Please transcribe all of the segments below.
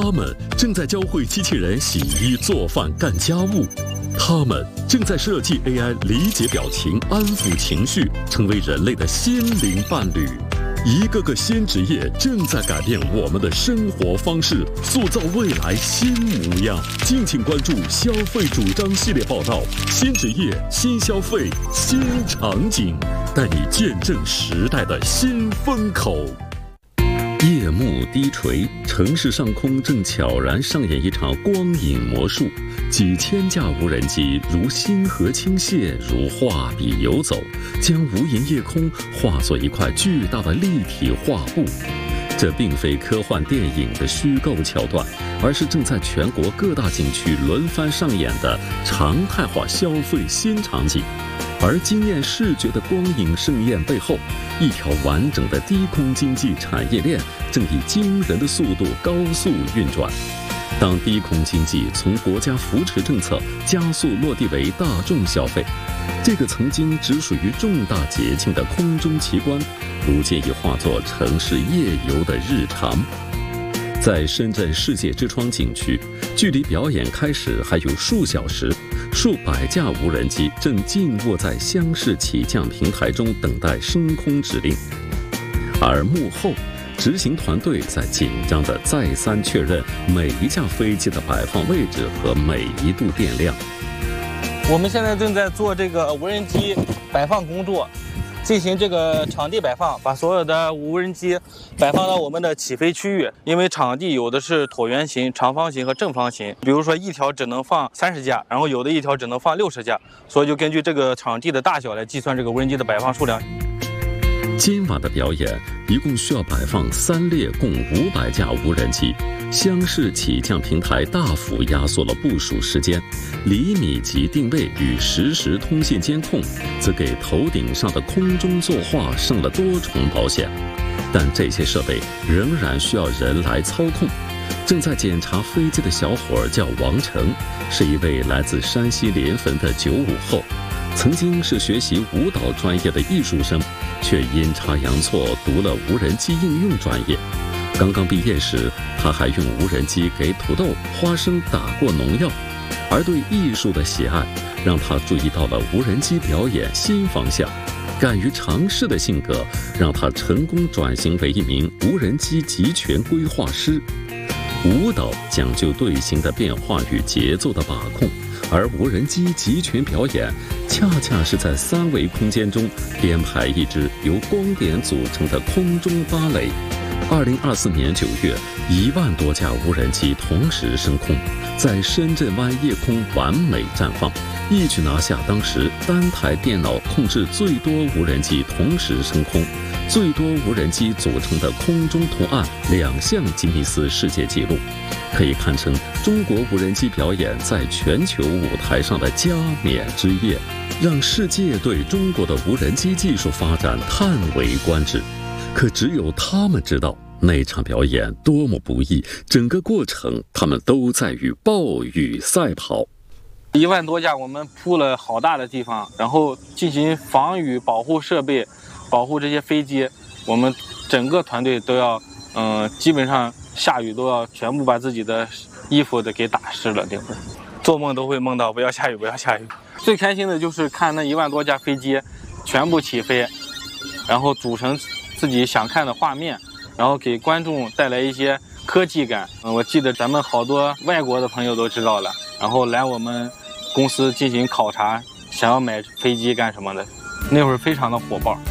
他们正在教会机器人洗衣、做饭、干家务。他们正在设计 AI 理解表情、安抚情绪，成为人类的心灵伴侣。一个个新职业正在改变我们的生活方式，塑造未来新模样。敬请关注消费主张系列报道：新职业、新消费、新场景，带你见证时代的新风口。夜幕低垂，城市上空正悄然上演一场光影魔术。几千架无人机如星河倾泻，如画笔游走，将无垠夜空化作一块巨大的立体画布。这并非科幻电影的虚构桥段，而是正在全国各大景区轮番上演的常态化消费新场景。而惊艳视觉的光影盛宴背后，一条完整的低空经济产业链正以惊人的速度高速运转。当低空经济从国家扶持政策加速落地为大众消费，这个曾经只属于重大节庆的空中奇观，如今已化作城市夜游的日常。在深圳世界之窗景区，距离表演开始还有数小时，数百架无人机正静卧在厢式起降平台中等待升空指令，而幕后执行团队在紧张地再三确认每一架飞机的摆放位置和每一度电量。 我们现在正在做这个无人机摆放工作，进行这个场地摆放，把所有的无人机摆放到我们的起飞区域。因为场地有的是椭圆形、长方形和正方形，比如说一条只能放30架，然后有的一条只能放60架，所以就根据这个场地的大小来计算这个无人机的摆放数量。 今晚的表演一共需要摆放3列共500架无人机，厢式起降平台大幅压缩了部署时间，厘米级定位与实时通信监控则给头顶上的空中作画上了多重保险。但这些设备仍然需要人来操控。正在检查飞机的小伙叫王成，是一位来自山西临汾的95后，曾经是学习舞蹈专业的艺术生，却阴差阳错读了无人机应用专业。刚刚毕业时，他还用无人机给土豆、花生打过农药。而对艺术的喜爱，让他注意到了无人机表演新方向。敢于尝试的性格，让他成功转型为一名无人机集权规划师。舞蹈讲究队形的变化与节奏的把控，而无人机集权表演恰恰是在3维空间中编排一支由光点组成的空中芭蕾。2024年9月，1万多架无人机同时升空，在深圳湾夜空完美绽放，一举拿下当时单台电脑控制最多无人机同时升空、最多无人机组成的空中图案2项吉尼斯世界纪录，可以看成中国无人机表演在全球舞台上的加冕之夜，让世界对中国的无人机技术发展叹为观止。可只有他们知道那场表演多么不易，整个过程他们都在与暴雨赛跑。 1万多架，我们铺了好大的地方，然后进行防雨保护设备，保护这些飞机。我们整个团队都要，基本上下雨都要全部把自己的衣服给打湿了。那会儿做梦都会梦到不要下雨，不要下雨。最开心的就是看那1万多架飞机全部起飞，然后组成自己想看的画面，然后给观众带来一些科技感。我记得咱们好多外国的朋友都知道了，然后来我们公司进行考察，想要买飞机干什么的，那会儿非常的火爆。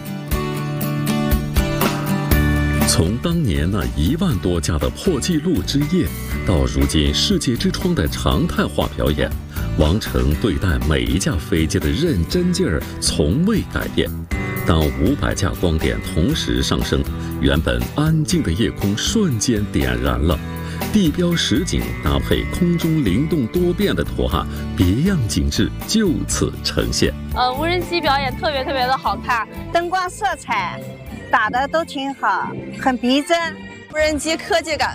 从当年那1万多架的破纪录之夜，到如今世界之窗的常态化表演，王成对待每一架飞机的认真劲儿从未改变。当500架光点同时上升，原本安静的夜空瞬间点燃了。地标实景搭配空中灵动多变的图案，别样景致就此呈现。 无人机表演特别的好看， 灯光色彩打的都挺好，很逼真。 无人机科技感